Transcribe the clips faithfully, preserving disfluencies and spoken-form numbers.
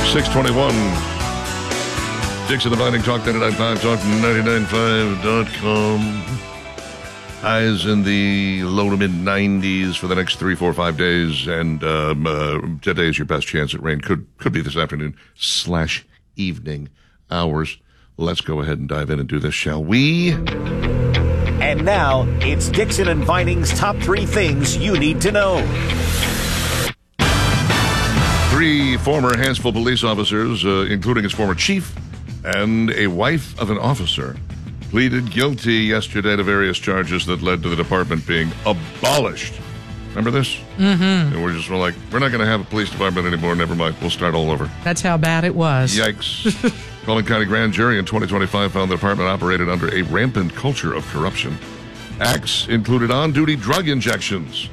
six twenty-one. Dixon, the Binding, Talk ninety-nine point five, Talk ninety-nine point five dot com. Highs in the low to mid nineties for the next three, four, five days. And um, uh, today is your best chance at rain. Could could be this afternoon slash evening hours. Let's go ahead and dive in and do this, shall we? And now, it's Dixon and Vining's top three things you need to know. Three former Hanceville police officers, uh, including his former chief and a wife of an officer, pleaded guilty yesterday to various charges that led to the department being abolished. Remember this? Mm-hmm. And we're just we're like, we're not going to have a police department anymore. Never mind. We'll start all over. That's how bad it was. Yikes. Collin County Grand Jury in twenty twenty-five found the department operated under a rampant culture of corruption. Acts included on-duty drug injections,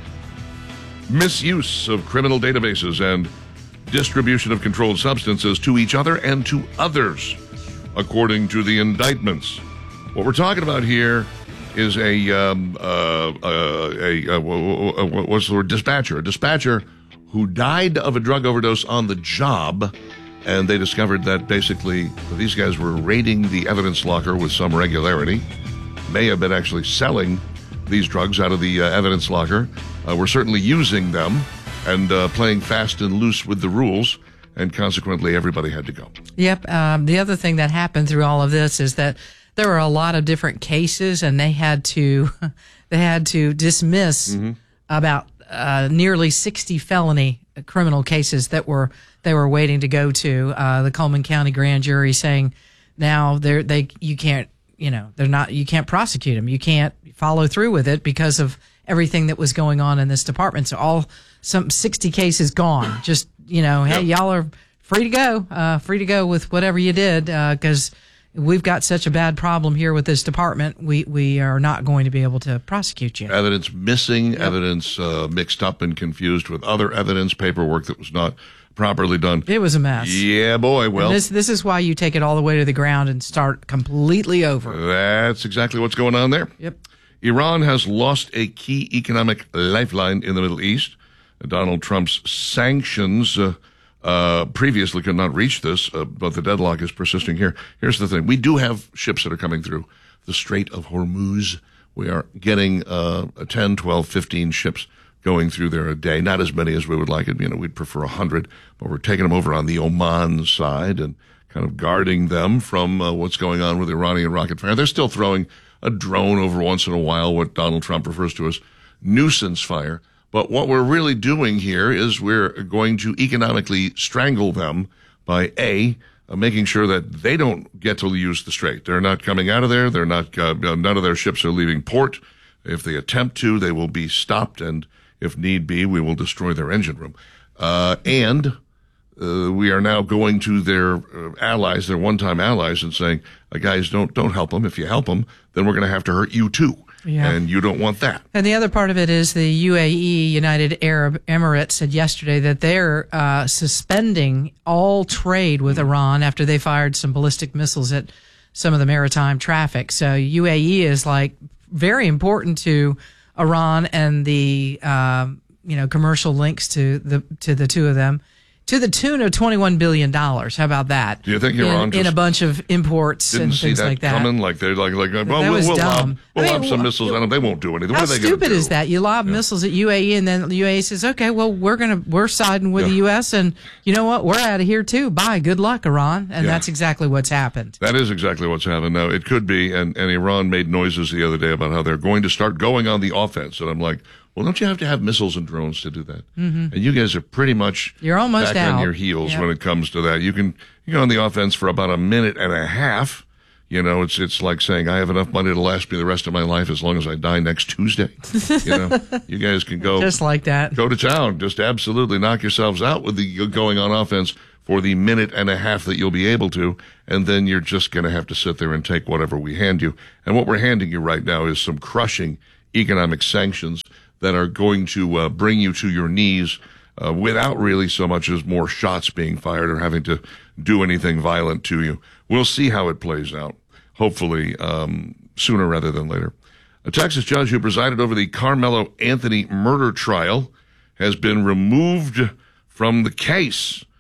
misuse of criminal databases, and distribution of controlled substances to each other and to others, according to the indictments. What we're talking about here is a, um, uh, uh, a uh, what's the word, dispatcher, a dispatcher who died of a drug overdose on the job, and they discovered that basically these guys were raiding the evidence locker with some regularity, may have been actually selling these drugs out of the uh, evidence locker, uh, were certainly using them, and uh, playing fast and loose with the rules, and consequently everybody had to go. Yep. Um, the other thing that happened through all of this is that there were a lot of different cases, and they had to they had to dismiss mm-hmm. about uh, nearly sixty felony criminal cases that were they were waiting to go to uh, the Cullman County Grand Jury, saying now they're they you can't you know they're not you can't prosecute them, you can't follow through with it because of everything that was going on in this department. So all some sixty cases gone. Just, you know, hey, yep. y'all are free to go, uh, free to go with whatever you did, because uh, we've got such a bad problem here with this department. We we are not going to be able to prosecute you. Evidence missing, yep. evidence uh, mixed up and confused with other evidence, paperwork that was not properly done. It was a mess. Yeah, boy. Well, and this this is why you take it all the way to the ground and start completely over. That's exactly what's going on there. Yep. Iran has lost a key economic lifeline in the Middle East. Donald Trump's sanctions uh, uh, previously could not reach this, uh, but the deadlock is persisting here. Here's the thing. We do have ships that are coming through the Strait of Hormuz. We are getting uh, ten, twelve, fifteen ships going through there a day. Not as many as we would like it. You know, we'd prefer one hundred, but we're taking them over on the Oman side and kind of guarding them from uh, what's going on with Iranian rocket fire. They're still throwing a drone over once in a while, what Donald Trump refers to as nuisance fire. But what we're really doing here is we're going to economically strangle them by, A, uh, making sure that they don't get to use the strait. They're not coming out of there. They're not, uh, none of their ships are leaving port. If they attempt to, they will be stopped, and if need be, we will destroy their engine room. Uh, and uh, we are now going to their uh, allies, their one-time allies, and saying, uh, guys, don't don't help them. If you help them, then we're going to have to hurt you too. Yeah. And you don't want that. And the other part of it is the U A E, United Arab Emirates, said yesterday that they're uh, suspending all trade with Iran after they fired some ballistic missiles at some of the maritime traffic. So U A E is like very important to Iran and the uh, you know commercial links to the to the two of them, to the tune of twenty-one billion dollars. How about that? Do you think in, Iran in a bunch of imports and things like that? Didn't see that coming? Like they're like, like well, that we'll, we'll dumb. lob, we'll I mean, lob some well, missiles at them. They won't do anything. How what are they stupid do? is that? You lob yeah. missiles at U A E, and then the U A E says, "Okay, well, we're gonna we're siding with yeah. the U S, and you know what? We're out of here too. Bye. Good luck, Iran." And yeah. that's exactly what's happened. That is exactly what's happened. Now it could be, and, and Iran made noises the other day about how they're going to start going on the offense, and I'm like, well, don't you have to have missiles and drones to do that? Mm-hmm. And you guys are pretty much You're almost back out. on your heels yep. when it comes to that. You can you go on the offense for about a minute and a half. You know, it's it's like saying I have enough money to last me the rest of my life as long as I die next Tuesday. You know, you guys can go just like that. Go to town. Just absolutely knock yourselves out with the going on offense for the minute and a half that you'll be able to, and then you're just going to have to sit there and take whatever we hand you. And what we're handing you right now is some crushing economic sanctions that are going to uh, bring you to your knees uh, without really so much as more shots being fired or having to do anything violent to you. We'll see how it plays out, hopefully um, sooner rather than later. A Texas judge who presided over the Carmelo Anthony murder trial has been removed from the case.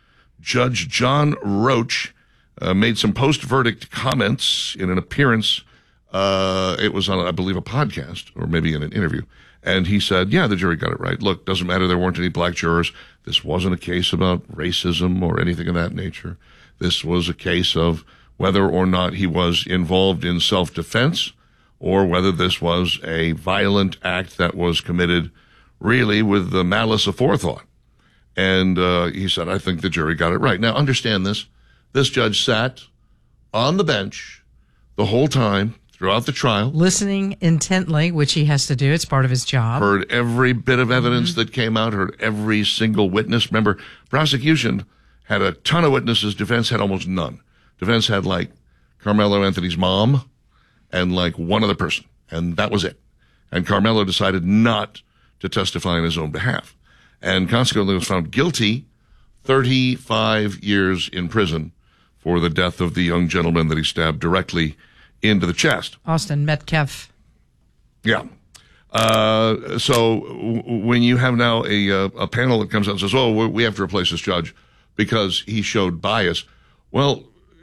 Judge John Roach uh, made some post-verdict comments in an appearance. Uh, it was on, I believe, a podcast or maybe in an interview. And he said, yeah, the jury got it right. Look, doesn't matter. There weren't any black jurors. This wasn't a case about racism or anything of that nature. This was a case of whether or not he was involved in self-defense or whether this was a violent act that was committed really with the malice aforethought. And uh, he said, I think the jury got it right. Now, understand this. This judge sat on the bench the whole time throughout the trial. Listening intently, which he has to do. It's part of his job. Heard every bit of evidence mm-hmm. that came out, heard every single witness. Remember, prosecution had a ton of witnesses. Defense had almost none. Defense had like Carmelo Anthony's mom and like one other person. And that was it. And Carmelo decided not to testify on his own behalf. And consequently was found guilty, thirty-five years in prison for the death of the young gentleman that he stabbed directly into the chest. Austin Metcalf. Yeah. Uh, so w- when you have now a, uh, a panel that comes out and says, oh, we have to replace this judge because he showed bias. Well,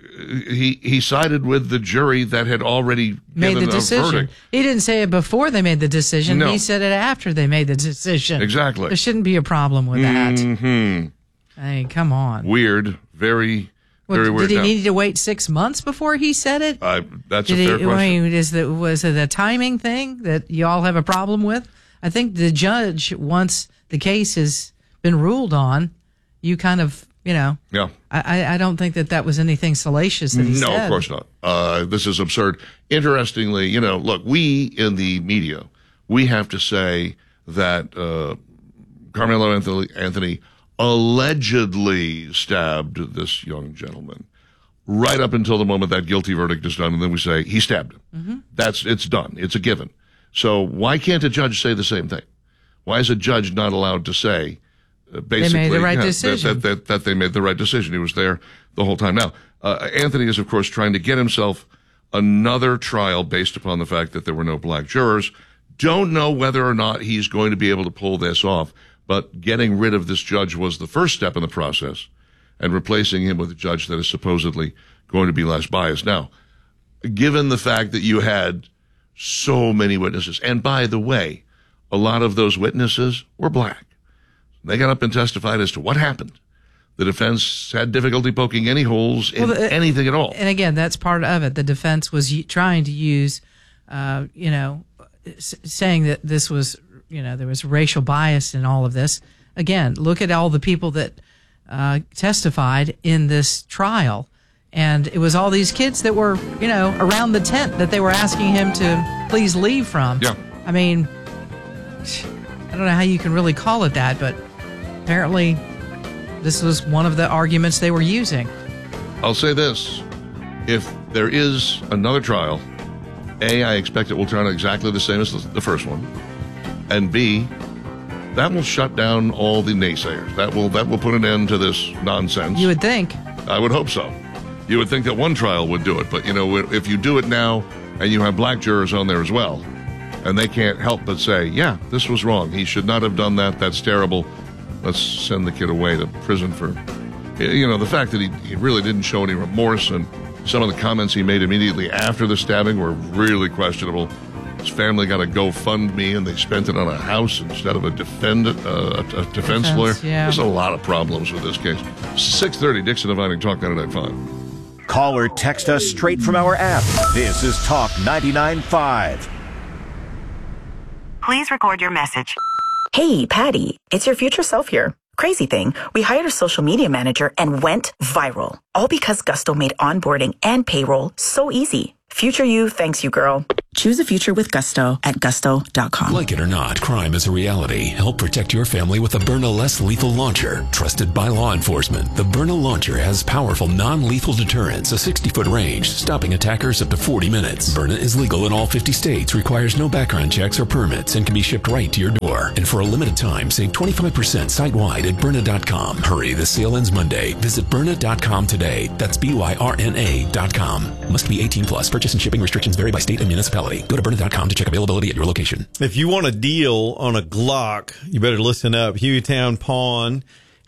he he sided with the jury that had already made given the decision. a verdict. He didn't say it before they made the decision. No. He said it after they made the decision. Exactly. There shouldn't be a problem with that. Mm-hmm. I mean, come on. Weird. Very, Well, very weird. Did he now, need to wait six months before he said it? uh, that's Did a fair he, question. I mean, is the, was it a timing thing that you all have a problem with? I think the judge, once the case has been ruled on, you kind of, you know. Yeah. I, I don't think that that was anything salacious that he no, said. of course not. Uh, this is absurd. Interestingly, you know, look, we in the media, we have to say that uh, Carmelo Anthony, Anthony allegedly stabbed this young gentleman right up until the moment that guilty verdict is done, and then we say he stabbed him. Mm-hmm. That's it's done. It's a given. So why can't a judge say the same thing? Why is a judge not allowed to say uh, basically they made the right yeah, decision. That, that, that, that they made the right decision? He was there the whole time. Now, uh, Anthony is, of course, trying to get himself another trial based upon the fact that there were no black jurors. Don't know whether or not he's going to be able to pull this off, but getting rid of this judge was the first step in the process, and replacing him with a judge that is supposedly going to be less biased. Now, given the fact that you had so many witnesses, and by the way, a lot of those witnesses were black. They got up and testified as to what happened. The defense had difficulty poking any holes in well, the, anything at all. And again, that's part of it. The defense was trying to use, uh, you know, s- saying that this was, you know, there was racial bias in all of this. Again, look at all the people that uh, testified in this trial. And it was all these kids that were, you know, around the tent that they were asking him to please leave from. Yeah. I mean, I don't know how you can really call it that, but apparently this was one of the arguments they were using. I'll say this. If there is another trial, A, I expect it will turn out exactly the same as the first one. And B, that will shut down all the naysayers. That will that will put an end to this nonsense. You would think. I would hope so. You would think that one trial would do it. But, you know, if you do it now and you have black jurors on there as well, and they can't help but say, yeah, this was wrong. He should not have done that. That's terrible. Let's send the kid away to prison for, you know, the fact that he, he really didn't show any remorse, and some of the comments he made immediately after the stabbing were really questionable. His family got a GoFundMe, and they spent it on a house instead of a defend, uh, a, a defense, defense lawyer. Yeah. There's a lot of problems with this case. six thirty, Dixon and Vining, Talk ninety-nine point five. Call or text us straight from our app. This is Talk ninety-nine point five. Please record your message. Hey, Patty, it's your future self here. Crazy thing, we hired a social media manager and went viral. All because Gusto made onboarding and payroll so easy. Future you thanks you, girl. Choose a future with Gusto at gusto dot com. Like it or not, crime is a reality. Help protect your family with the Byrna Less Lethal Launcher. Trusted by law enforcement, the Byrna Launcher has powerful non-lethal deterrence, a sixty-foot range, stopping attackers up to forty minutes. Byrna is legal in all fifty states, requires no background checks or permits, and can be shipped right to your door. And for a limited time, save twenty-five percent site-wide at Byrna dot com. Hurry, the sale ends Monday. Visit Byrna dot com today. That's B Y R N A dot com. Must be eighteen plus. Purchase and shipping restrictions vary by state and municipality. Go to Byrna dot com to check availability at your location. If you want a deal on a Glock, you better listen up. Hueytown Pawn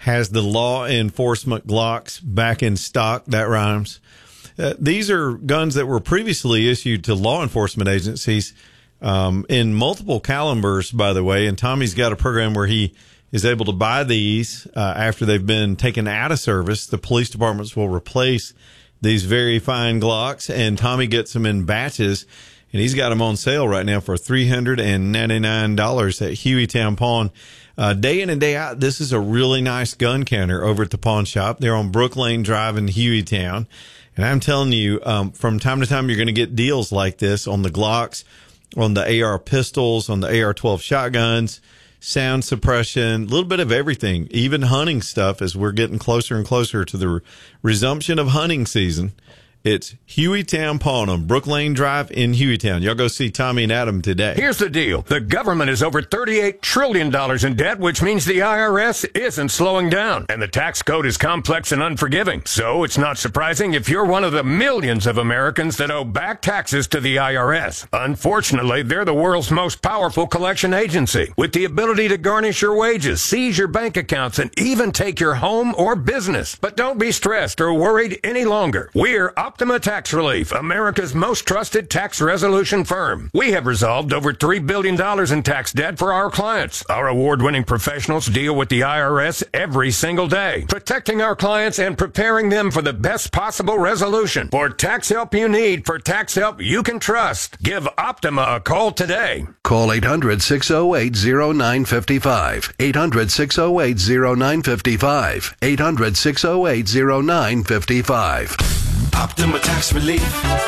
has the law enforcement Glocks back in stock. That rhymes. Uh, these are guns that were previously issued to law enforcement agencies um, in multiple calibers, by the way. And Tommy's got a program where he is able to buy these uh, after they've been taken out of service. The police departments will replace these very fine Glocks, and Tommy gets them in batches, and he's got them on sale right now for three hundred ninety-nine dollars at Hueytown Pawn. Uh, day in and day out, this is a really nice gun counter over at the pawn shop. They're on Brook Lane Drive in Hueytown. And I'm telling you, um, from time to time, you're going to get deals like this on the Glocks, on the A R pistols, on the A R twelve shotguns, sound suppression, a little bit of everything, even hunting stuff as we're getting closer and closer to the re- resumption of hunting season. It's Hueytown Pawn on Brook Lane Drive in Hueytown. Y'all go see Tommy and Adam today. Here's the deal. The government is over thirty-eight trillion dollars in debt, which means the I R S isn't slowing down. And the tax code is complex and unforgiving. So it's not surprising if you're one of the millions of Americans that owe back taxes to the I R S. Unfortunately, they're the world's most powerful collection agency, with the ability to garnish your wages, seize your bank accounts, and even take your home or business. But don't be stressed or worried any longer. We're Optima Tax Relief, America's most trusted tax resolution firm. We have resolved over three billion dollars in tax debt for our clients. Our award-winning professionals deal with the I R S every single day, protecting our clients and preparing them for the best possible resolution. For tax help you need, for tax help you can trust, give Optima a call today. Call eight hundred, six oh eight, oh nine five five. eight hundred, six oh eight, oh nine five five. eight hundred, six oh eight, oh nine five five. Optima Tax Relief.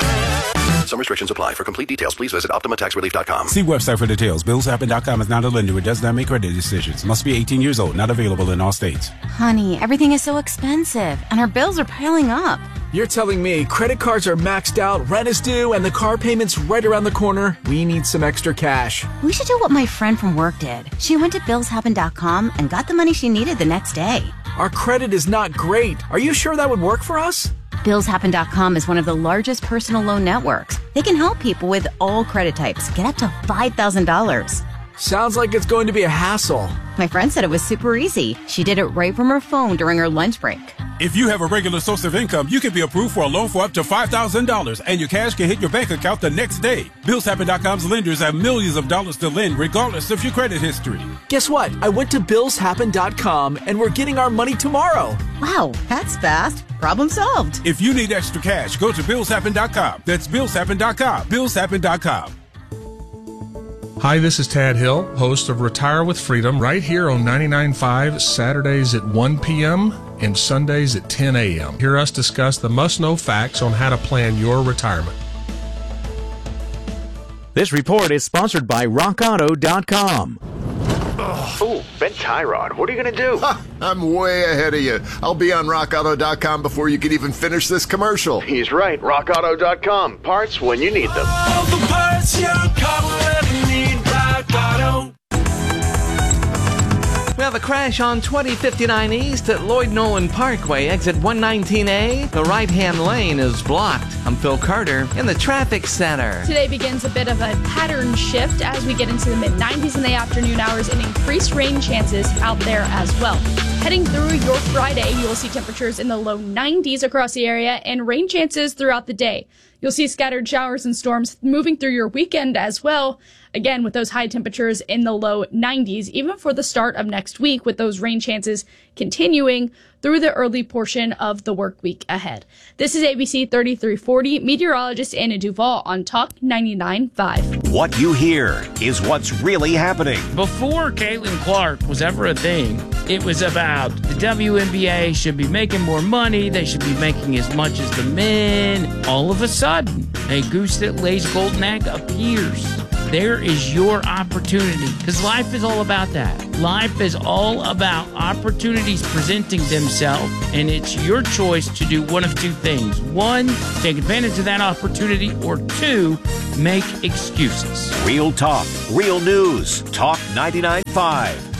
Some restrictions apply. For complete details, please visit Optima Tax Relief dot com. See website for details. Bills Happen dot com is not a lender. It does not make credit decisions. Must be eighteen years old. Not available in all states. Honey, everything is so expensive, and our bills are piling up. You're telling me credit cards are maxed out, rent is due, and the car payment's right around the corner? We need some extra cash. We should do what my friend from work did. She went to Bills Happen dot com and got the money she needed the next day. Our credit is not great. Are you sure that would work for us? Bills Happen dot com is one of the largest personal loan networks. They can help people with all credit types get up to five thousand dollars. Sounds like it's going to be a hassle. My friend said it was super easy. She did it right from her phone during her lunch break. If you have a regular source of income, you can be approved for a loan for up to five thousand dollars, and your cash can hit your bank account the next day. Bills Happen dot com's lenders have millions of dollars to lend regardless of your credit history. Guess what? I went to Bills Happen dot com, and we're getting our money tomorrow. Wow, that's fast. Problem solved. If you need extra cash, go to Bills Happen dot com. That's Bills Happen dot com. Bills Happen dot com. Hi, this is Tad Hill, host of Retire with Freedom, right here on ninety-nine point five, Saturdays at one p.m. and Sundays at ten a.m. Hear us discuss the must-know facts on how to plan your retirement. This report is sponsored by rock auto dot com. Oh, Ben Tyrod, what are you going to do? Ha, I'm way ahead of you. I'll be on rock auto dot com before you can even finish this commercial. He's right, rock auto dot com. Parts when you need them. All the parts your car will ever need, Rock Auto. We have a crash on twenty fifty-nine East at Lloyd Nolan Parkway, exit one nineteen A. The right-hand lane is blocked. I'm Phil Carter in the traffic center. Today begins a bit of a pattern shift as we get into the mid nineties in the afternoon hours and increased rain chances out there as well. Heading through your Friday, you will see temperatures in the low nineties across the area and rain chances throughout the day. You'll see scattered showers and storms moving through your weekend as well. Again, with those high temperatures in the low nineties, even for the start of next week, with those rain chances continuing through the early portion of the work week ahead. This is A B C thirty-three forty, meteorologist Anna Duvall on Talk ninety-nine point five. What you hear is what's really happening. Before Caitlin Clark was ever a thing, it was about the W N B A should be making more money, they should be making as much as the men. All of a sudden, a goose that lays golden egg appears. There is your opportunity, because life is all about that. Life is all about opportunities presenting themselves, and it's your choice to do one of two things. One, take advantage of that opportunity, or two, make excuses. Real talk, real news. Talk ninety-nine point five.